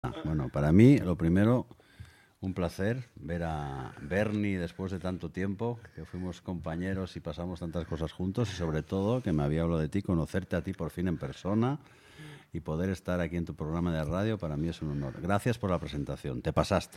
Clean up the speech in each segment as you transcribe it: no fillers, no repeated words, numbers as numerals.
Bueno, para mí, lo primero, un placer ver a Bernie después de tanto tiempo, que fuimos compañeros y pasamos tantas cosas juntos, y sobre todo, que me había hablado de ti, conocerte a ti por fin en persona y poder estar aquí en tu programa de radio, para mí es un honor. Gracias por la presentación, te pasaste.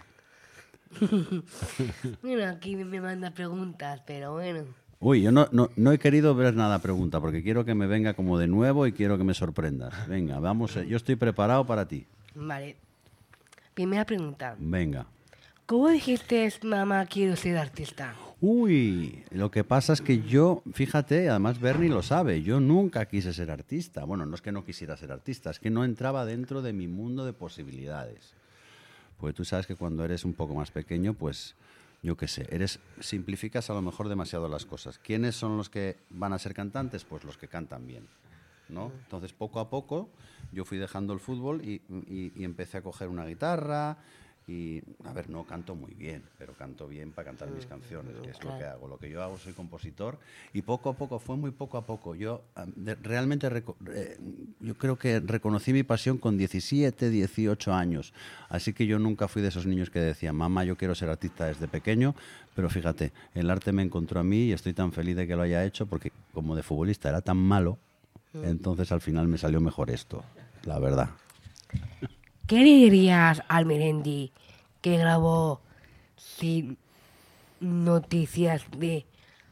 Bueno, aquí me manda preguntas, pero bueno. Uy, yo no he querido ver nada pregunta, porque quiero que me venga como de nuevo y quiero que me sorprendas. Venga, vamos, yo estoy preparado para ti. Vale. Primera pregunta. Venga. ¿Cómo dijiste, mamá, quiero ser artista? Uy, lo que pasa es que yo, fíjate, además Bernie lo sabe, yo nunca quise ser artista. Bueno, no es que no quisiera ser artista, es que no entraba dentro de mi mundo de posibilidades. Porque tú sabes que cuando eres un poco más pequeño, pues yo qué sé, simplificas a lo mejor demasiado las cosas. ¿Quiénes son los que van a ser cantantes? Pues los que cantan bien, ¿no? Entonces, poco a poco, yo fui dejando el fútbol y empecé a coger una guitarra. Y, a ver, no canto muy bien, pero canto bien para cantar mis canciones, que es lo que hago. Lo que yo hago, soy compositor. Y poco a poco, fue muy poco a poco. Yo realmente, yo creo que reconocí mi pasión con 17, 18 años. Así que yo nunca fui de esos niños que decían, mamá, yo quiero ser artista desde pequeño. Pero fíjate, el arte me encontró a mí y estoy tan feliz de que lo haya hecho, porque como de futbolista era tan malo, entonces al final me salió mejor esto, la verdad. ¿Qué le dirías al Merendi que grabó sin noticias de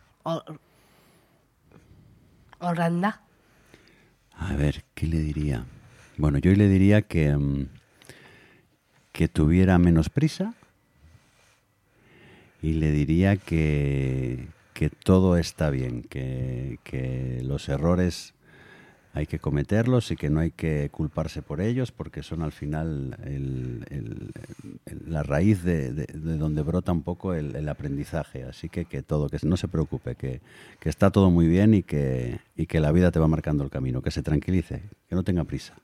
Holanda? A ver, ¿qué le diría? Bueno, yo le diría que tuviera menos prisa y le diría que todo está bien, que los errores hay que cometerlos y que no hay que culparse por ellos, porque son al final la raíz de donde brota un poco el aprendizaje. Así que todo, que no se preocupe, que está todo muy bien y que la vida te va marcando el camino, que se tranquilice, que no tenga prisa.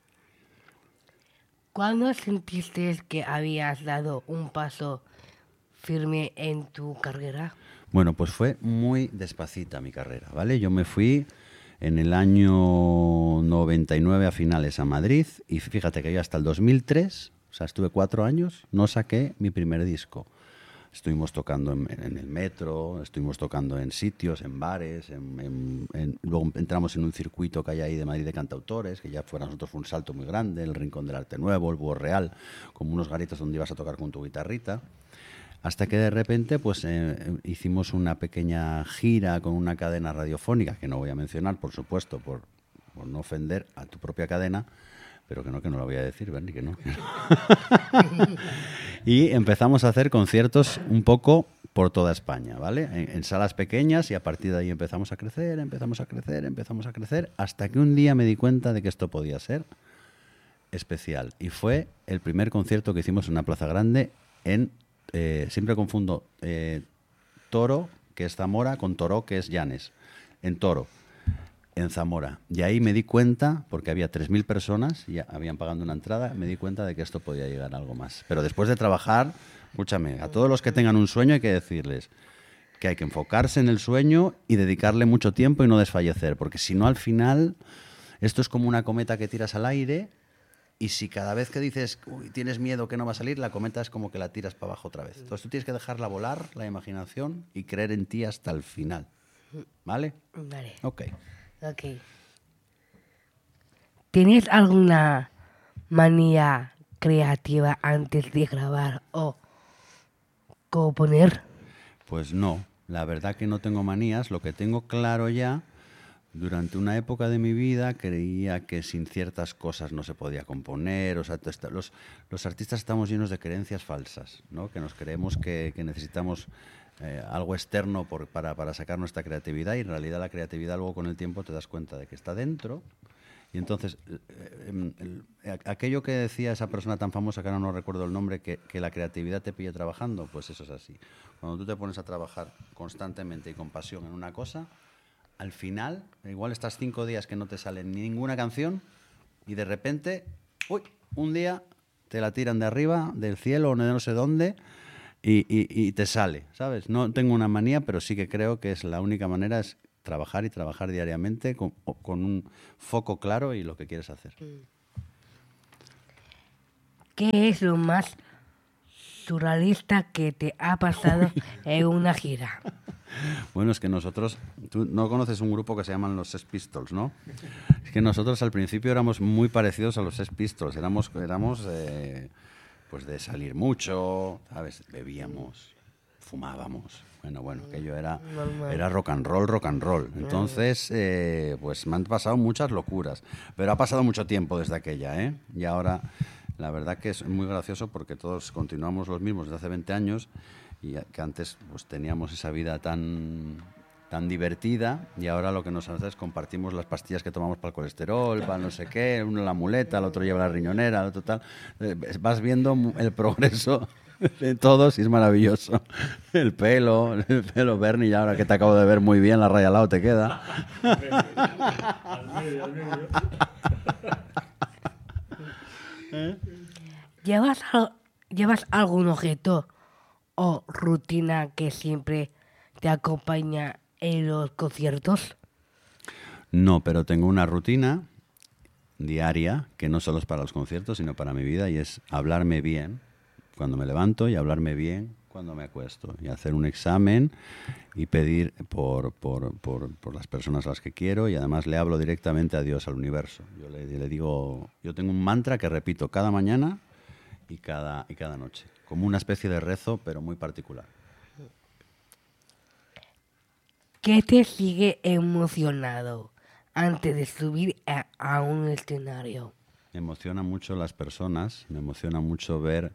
¿Cuándo sentiste que habías dado un paso firme en tu carrera? Bueno, pues fue muy despacita mi carrera, ¿vale? Yo me fui en el año 99 a finales a Madrid y fíjate que yo hasta el 2003, o sea, estuve 4 años, no saqué mi primer disco. Estuvimos tocando en el metro, estuvimos tocando en sitios, en bares, luego entramos en un circuito que hay ahí de Madrid de cantautores, que ya para nosotros fue un salto muy grande, el Rincón del Arte Nuevo, el Búho Real, como unos garitos donde ibas a tocar con tu guitarrita. Hasta que de repente pues hicimos una pequeña gira con una cadena radiofónica, que no voy a mencionar, por supuesto, por no ofender a tu propia cadena, pero que no lo voy a decir, Bernie, que no. Y empezamos a hacer conciertos un poco por toda España, ¿vale? En salas pequeñas, y a partir de ahí empezamos a crecer, hasta que un día me di cuenta de que esto podía ser especial. Y fue el primer concierto que hicimos en una plaza grande siempre confundo Toro, que es Zamora, con Toro, que es Llanes. En Toro, en Zamora. Y ahí me di cuenta, porque había 3.000 personas, ya habían pagado una entrada, me di cuenta de que esto podía llegar a algo más. Pero después de trabajar, escúchame, a todos los que tengan un sueño hay que decirles que hay que enfocarse en el sueño y dedicarle mucho tiempo y no desfallecer, porque si no, al final, esto es como una cometa que tiras al aire. Y si cada vez que dices, uy, tienes miedo que no va a salir, la cometa es como que la tiras para abajo otra vez. Entonces tú tienes que dejarla volar, la imaginación, y creer en ti hasta el final. ¿Vale? Vale. Ok. Ok. ¿Tienes alguna manía creativa antes de grabar o componer? Pues no, la verdad que no tengo manías. Lo que tengo claro ya, durante una época de mi vida creía que sin ciertas cosas no se podía componer. O sea, los artistas estamos llenos de creencias falsas, ¿no? Que nos creemos que necesitamos algo externo para sacar nuestra creatividad, y en realidad la creatividad luego con el tiempo te das cuenta de que está dentro. Y entonces, aquello que decía esa persona tan famosa, que ahora no recuerdo el nombre, que la creatividad te pille trabajando, pues eso es así. Cuando tú te pones a trabajar constantemente y con pasión en una cosa, al final, igual estás 5 días que no te sale ninguna canción y de repente, uy, un día te la tiran de arriba, del cielo o de no sé dónde, y te sale, ¿sabes? No tengo una manía, pero sí que creo que es la única manera, es trabajar y trabajar diariamente con un foco claro y lo que quieres hacer. ¿Qué es lo más surrealista que te ha pasado en una gira? Bueno, es que nosotros, tú no conoces un grupo que se llaman los Sex Pistols, ¿no? Es que nosotros al principio éramos muy parecidos a los Sex Pistols, éramos pues de salir mucho, ¿sabes? Bebíamos, fumábamos. Bueno, aquello era rock and roll, rock and roll. Entonces, pues me han pasado muchas locuras, pero ha pasado mucho tiempo desde aquella, ¿eh? Y ahora, la verdad que es muy gracioso porque todos continuamos los mismos desde hace 20 años y que antes pues teníamos esa vida tan divertida y ahora lo que nos hace es compartimos las pastillas que tomamos para el colesterol, para no sé qué, uno la muleta, el otro lleva la riñonera, el otro tal. Vas viendo el progreso de todos y es maravilloso. El pelo Bernie, y ahora que te acabo de ver muy bien, la raya al lado te queda. Al medio. ¿Llevas algún objeto o rutina que siempre te acompaña en los conciertos? No, pero tengo una rutina diaria que no solo es para los conciertos, sino para mi vida, y es hablarme bien cuando me levanto y hablarme bien cuando me acuesto, y hacer un examen y pedir por las personas a las que quiero, y además le hablo directamente a Dios, al universo. Yo le digo, yo tengo un mantra que repito cada mañana y cada noche, como una especie de rezo, pero muy particular. ¿Qué te sigue emocionado antes de subir a un escenario? Me emociona mucho las personas, me emociona mucho ver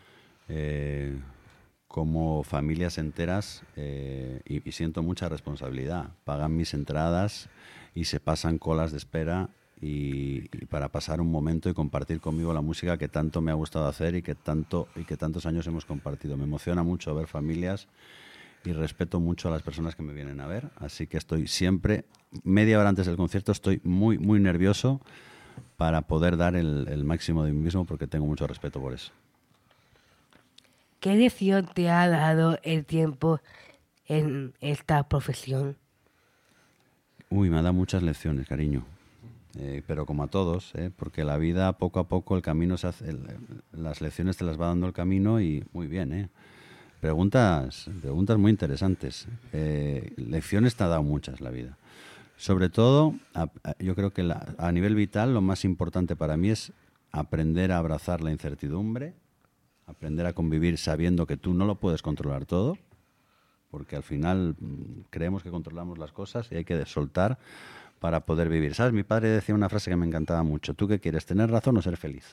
cómo familias enteras, y siento mucha responsabilidad, pagan mis entradas y se pasan colas de espera y para pasar un momento y compartir conmigo la música que tanto me ha gustado hacer y que tantos años hemos compartido. Me emociona mucho ver familias y respeto mucho a las personas que me vienen a ver, así que estoy siempre, media hora antes del concierto, estoy muy, muy nervioso para poder dar el máximo de mí mismo porque tengo mucho respeto por eso. ¿Qué lección te ha dado el tiempo en esta profesión? Uy, me ha dado muchas lecciones, cariño. Pero como a todos, porque la vida poco a poco el camino se hace, las lecciones te las va dando el camino y muy bien, Preguntas muy interesantes. Lecciones te ha dado muchas la vida. Sobre todo, yo creo que a nivel vital lo más importante para mí es aprender a abrazar la incertidumbre, aprender a convivir sabiendo que tú no lo puedes controlar todo, porque al final creemos que controlamos las cosas y hay que soltar para poder vivir. ¿Sabes? Mi padre decía una frase que me encantaba mucho. ¿Tú qué quieres, tener razón o ser feliz?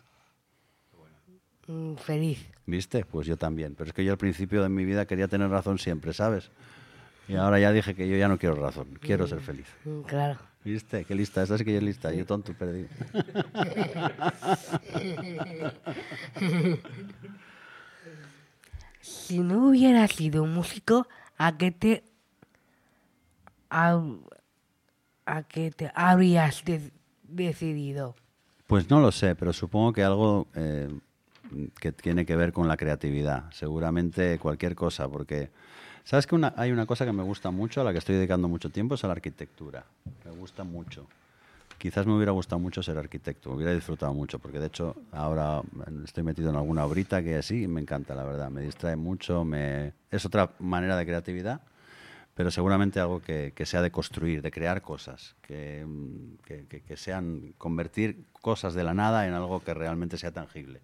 Feliz. ¿Viste? Pues yo también. Pero es que yo al principio de mi vida quería tener razón siempre, ¿sabes? Y ahora ya dije que yo ya no quiero razón, quiero ser feliz. Claro. ¿Viste? Qué lista, esta sí que ya es lista. Yo tonto y perdido. Si no hubieras sido un músico, ¿a qué te habrías decidido? Pues no lo sé, pero supongo que algo que tiene que ver con la creatividad. Seguramente cualquier cosa, porque ¿sabes que hay una cosa que me gusta mucho, a la que estoy dedicando mucho tiempo, es a la arquitectura? Me gusta mucho. Quizás me hubiera gustado mucho ser arquitecto, me hubiera disfrutado mucho, porque de hecho ahora estoy metido en alguna obrita que así y me encanta, la verdad. Me distrae mucho, es otra manera de creatividad, pero seguramente algo que sea de construir, de crear cosas, que sean convertir cosas de la nada en algo que realmente sea tangible.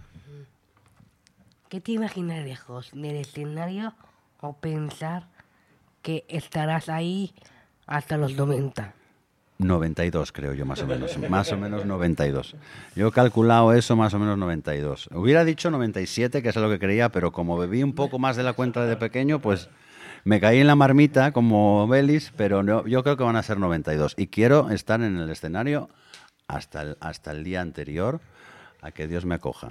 ¿Qué te imaginas lejos del escenario o pensar que estarás ahí hasta los 90? 92 creo yo, más o menos 92. Yo he calculado eso, más o menos 92. Hubiera dicho 97, que es lo que creía, pero como bebí un poco más de la cuenta de pequeño, pues me caí en la marmita como Belis, pero no, yo creo que van a ser 92. Y quiero estar en el escenario hasta el día anterior a que Dios me acoja.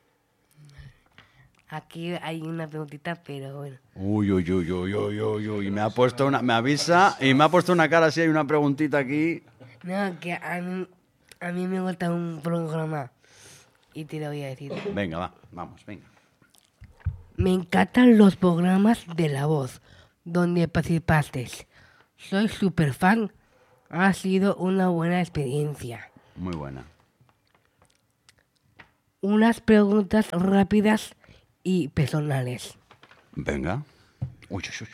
Aquí hay una preguntita, pero bueno. Uy. Me avisa y me ha puesto una cara así, hay una preguntita aquí. No, que a mí me gusta un programa y te lo voy a decir. Venga, vamos. Me encantan los programas de La Voz, donde participaste. Soy súper fan. Ha sido una buena experiencia. Muy buena. unas preguntas rápidas y personales. Venga. Uy, uy, uy.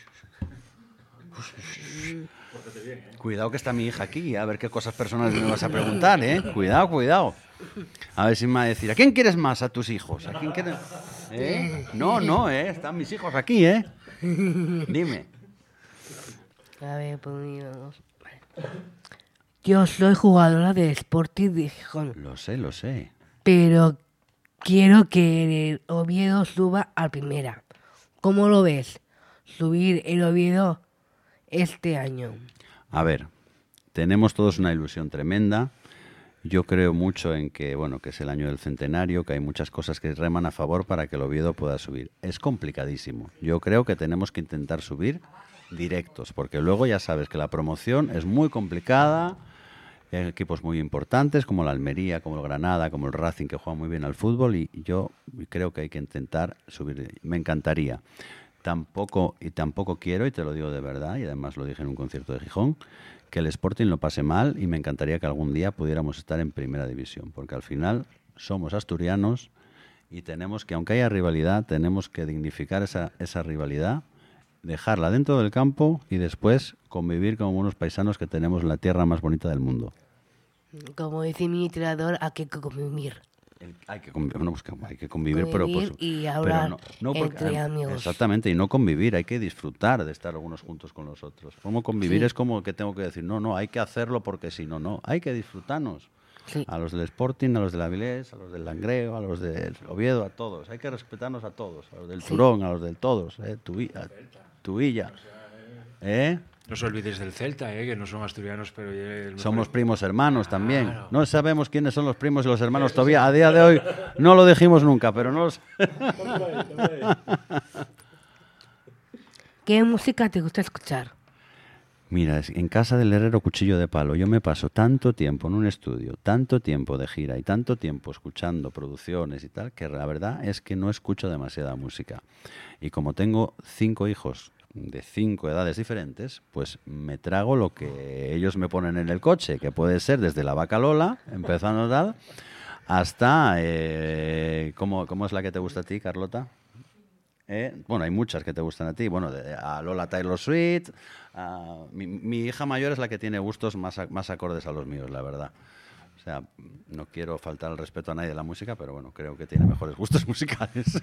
Cuidado que está mi hija aquí, a ver qué cosas personales me vas a preguntar, ¿eh? Cuidado, cuidado. A ver si me va a decir, ¿a quién quieres más? ¿A tus hijos? ¿A quién quieres? No, no, están mis hijos aquí, ¿eh? Dime. A ver, pues yo soy jugadora de Sporting de Gijón, Lo sé. pero quiero que el Oviedo suba a primera. ¿Cómo lo ves? Subir el Oviedo este año. A ver, tenemos todos una ilusión tremenda. Yo creo mucho en que, bueno, que es el año del centenario, que hay muchas cosas que reman a favor para que el Oviedo pueda subir. Es complicadísimo. Yo creo que tenemos que intentar subir directos, porque luego ya sabes que la promoción es muy complicada. Hay equipos muy importantes como la Almería, como el Granada, como el Racing, que juegan muy bien al fútbol, y yo creo que hay que intentar subir. Me encantaría. Tampoco quiero, y te lo digo de verdad, y además lo dije en un concierto de Gijón, que el Sporting lo pase mal, y me encantaría que algún día pudiéramos estar en primera división, porque al final somos asturianos y tenemos que, aunque haya rivalidad, tenemos que dignificar esa rivalidad, dejarla dentro del campo y después convivir como unos paisanos que tenemos la tierra más bonita del mundo. Como dice mi entrenador, hay que convivir. Hay que convivir, pero y hablar entre amigos. Exactamente, y no convivir, hay que disfrutar de estar algunos juntos con los otros. Como convivir es como que tengo que decir, no, hay que hacerlo porque si no, hay que disfrutarnos. Sí. A los del Sporting, a los del Avilés, a los del Langreo, a los del Oviedo, a todos. Hay que respetarnos a todos, a los del Turón, a los del todos, Tuvilla. No os olvidéis del Celta, que no son asturianos, pero... Somos primos hermanos también. Claro. No sabemos quiénes son los primos y los hermanos todavía. A día de hoy no lo dijimos nunca, pero no los... ¿Qué música te gusta escuchar? Mira, en casa del herrero cuchillo de palo. Yo me paso tanto tiempo en un estudio, tanto tiempo de gira y tanto tiempo escuchando producciones y tal, que la verdad es que no escucho demasiada música. Y como tengo 5 hijos de 5 edades diferentes, pues me trago lo que ellos me ponen en el coche, que puede ser desde la vaca Lola, empezando tal, hasta... ¿cómo es la que te gusta a ti, Carlota? Bueno, hay muchas que te gustan a ti. Bueno, a Lola Taylor Swift. Mi hija mayor es la que tiene gustos más acordes a los míos, la verdad. O sea, no quiero faltar el respeto a nadie de la música, pero bueno, creo que tiene mejores gustos musicales.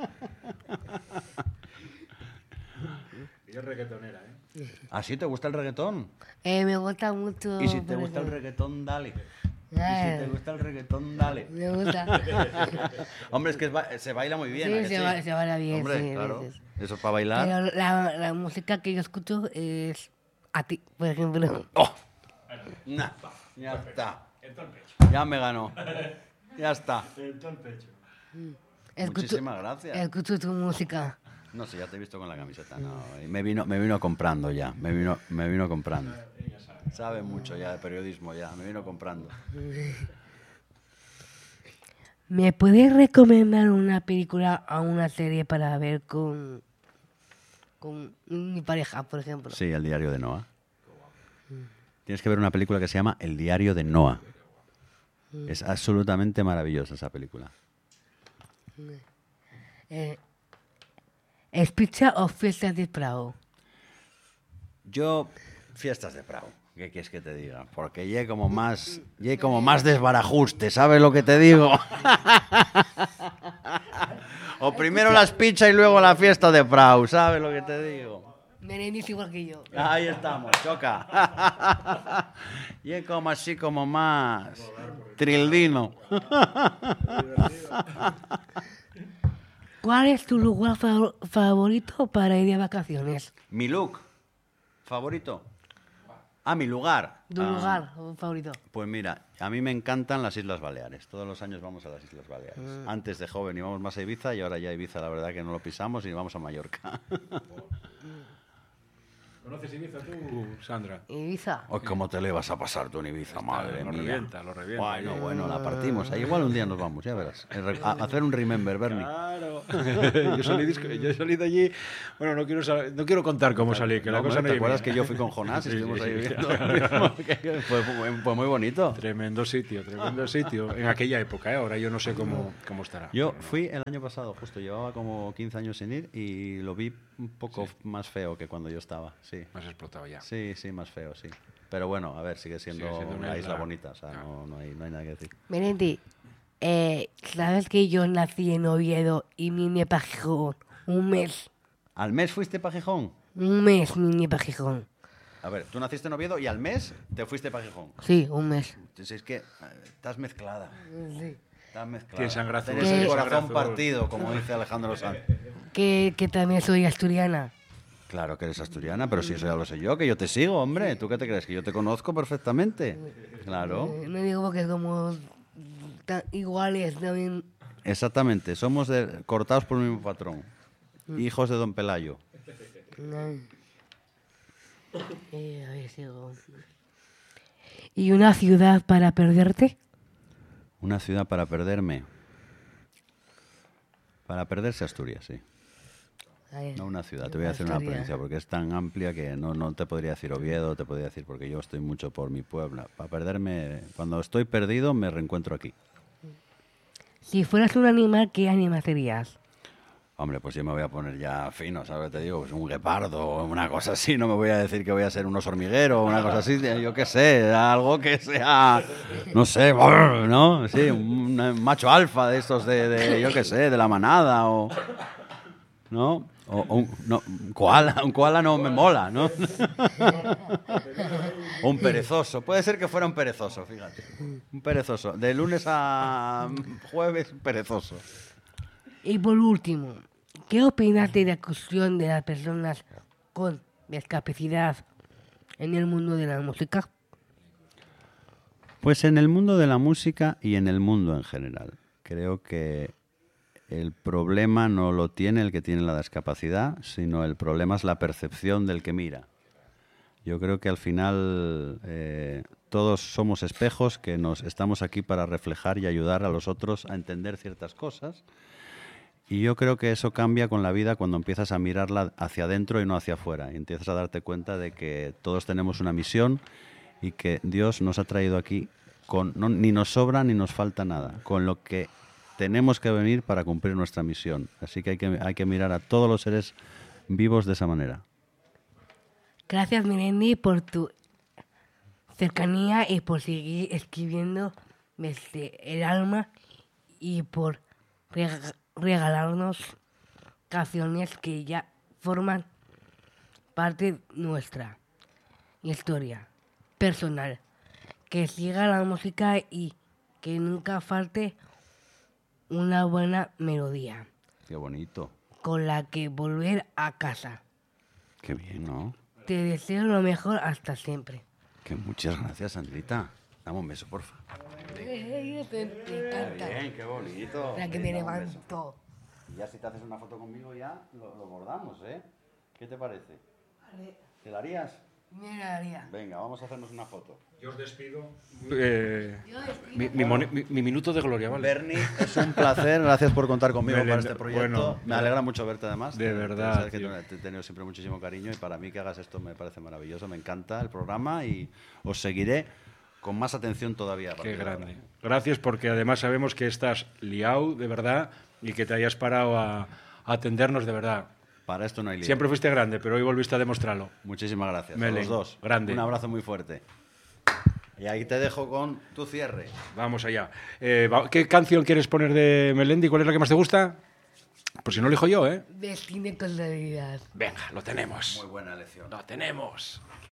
Y es reggaetonera, ¿Ah, sí? ¿Te gusta el reggaetón? Me gusta mucho. Y si te gusta el reggaetón, dale. Y si te gusta el reggaetón, dale. Me gusta. Hombre, es que se baila muy bien. ¿a que Sí, se baila bien. Hombre, sí, claro. veces. Eso es para bailar. Pero la música que yo escucho es a ti, por ejemplo. ¡Oh! Nah, ya está. Ya me ganó. Ya está. Muchísimas gracias. Escucho tu música. No sé, ya te he visto con la camiseta. No, y me vino comprando ya. Me vino comprando. Sabe mucho ya de periodismo ya. Me vino comprando. ¿Me puedes recomendar una película o una serie para ver con mi pareja, por ejemplo? Sí, El diario de Noah. Tienes que ver una película que se llama El diario de Noah. Es absolutamente maravillosa esa película. ¿Es pizza o fiestas de Prado? Yo, fiestas de Prado. ¿Qué quieres que te diga? Porque ya como más desbarajuste, ¿sabes lo que te digo? O primero las pizzas y luego la fiesta de Prado, ¿sabes lo que te digo? Merendiz igual que yo. Ahí estamos, choca. Y es como así, como más trildino. ¿Cuál es tu lugar favorito para ir de vacaciones? Mi look favorito. Mi lugar. ¿Tu lugar favorito? Pues mira, a mí me encantan las Islas Baleares. Todos los años vamos a las Islas Baleares. Antes de joven íbamos más a Ibiza y ahora ya Ibiza la verdad que no lo pisamos y vamos a Mallorca. ¿Conoces Ibiza tú, Sandra? Ibiza. Hoy, ¿cómo te le vas a pasar tú en Ibiza, madre Lo mía? revienta, lo revienta. Bueno, la partimos. Ahí igual un día nos vamos, ya verás. A hacer un remember, Bernie. Claro. yo salí de allí. Bueno, no quiero contar cómo salí, que la cosa no ¿Te iba acuerdas bien. que yo fui con Jonás y Sí, estuvimos ahí sí. viendo? Fue muy bonito. Tremendo sitio. En aquella época, ¿eh? Ahora yo no sé cómo estará. Yo fui el año pasado, justo, llevaba como 15 años sin ir y lo vi un poco más feo que cuando yo estaba, sí. Más explotado ya. Sí, más feo, sí. Pero bueno, a ver, sigue siendo una isla bonita, o sea, Claro. no hay nada que decir. Melendi, ¿sabes que yo nací en Oviedo y vine para Gijón? Un mes. ¿Al mes fuiste para Gijón? Un mes vine para Gijón. A ver, tú naciste en Oviedo y al mes te fuiste para Gijón. Sí, un mes. Entonces es que estás mezclada. Sí. Estás mezclada. Tienes sangre azul. Tienes el Tienes corazón sangre azul. partido, como dice Alejandro Sanz. Que también soy asturiana. Claro que eres asturiana, pero si eso ya lo sé yo, que yo te sigo, hombre. ¿Tú qué te crees? Que yo te conozco perfectamente. Claro. No digo porque somos iguales también. Exactamente. Somos cortados por el mismo patrón. Hijos de Don Pelayo. A ver, sigo. ¿Y una ciudad para perderte? Una ciudad para perderme. Para perderse Asturias, sí. A ver, No una ciudad, te voy a decir una Asturias. provincia porque es tan amplia que no te podría decir Oviedo, te podría decir porque yo estoy mucho por mi pueblo. Para perderme, cuando estoy perdido me reencuentro aquí. Si fueras un animal, ¿qué animal serías? Hombre, pues yo me voy a poner ya fino, ¿sabes? Te digo, pues un guepardo o una cosa así, no me voy a decir que voy a ser un oso hormiguero o una cosa así, yo qué sé, algo que sea, no sé, ¿no? Sí, un macho alfa de estos yo qué sé, de la manada o... ¿No? Un koala no me mola, ¿no? O un perezoso. Puede ser que fuera un perezoso, fíjate. Un perezoso. De lunes a jueves, un perezoso. Y por último, ¿qué opinas de la inclusión de las personas con discapacidad en el mundo de la música? Pues en el mundo de la música y en el mundo en general. Creo que el problema no lo tiene el que tiene la discapacidad, sino el problema es la percepción del que mira. Yo creo que al final todos somos espejos que estamos aquí para reflejar y ayudar a los otros a entender ciertas cosas. Y yo creo que eso cambia con la vida cuando empiezas a mirarla hacia adentro y no hacia afuera. Y empiezas a darte cuenta de que todos tenemos una misión y que Dios nos ha traído aquí ni nos sobra ni nos falta nada, con lo que tenemos que venir para cumplir nuestra misión. Así que hay que mirar a todos los seres vivos de esa manera. Gracias, Melendi, por tu cercanía y por seguir escribiendo desde el alma y por regalarnos canciones que ya forman parte de nuestra historia personal. Que siga la música y que nunca falte una buena melodía Qué bonito. con la que volver a casa. Qué bien, ¿no? Te deseo lo mejor hasta siempre. Que muchas gracias, Sandrita. Dame un beso, porfa. Me encanta. Bien, qué bonito. La que me levanto. Y ya si te haces una foto conmigo ya lo bordamos, ¿eh? ¿Qué te parece? ¿Te la harías? Mira. Venga, vamos a hacernos una foto. Yo os despido. Mi minuto de gloria, ¿vale? Bernie, es un placer. Gracias por contar conmigo Melinda, para este proyecto. bueno, me alegra mucho verte además. de verdad, Sabes que tío. te he tenido siempre muchísimo cariño y para mí que hagas esto me parece maravilloso. Me encanta el programa y os seguiré con más atención todavía. a Qué partir de ahora. grande. Gracias porque además sabemos que estás liado de verdad y que te hayas parado a atendernos de verdad. Para esto no hay lío. Siempre fuiste grande, pero hoy volviste a demostrarlo. Muchísimas gracias a Melen, los dos. grande. Un abrazo muy fuerte. Y ahí te dejo con tu cierre. Vamos allá. ¿Qué canción quieres poner de Melendi? ¿Cuál es la que más te gusta? Pues si no lo elijo yo, ¿eh? Destino con la vida. Venga, lo tenemos. Muy buena elección. Lo tenemos.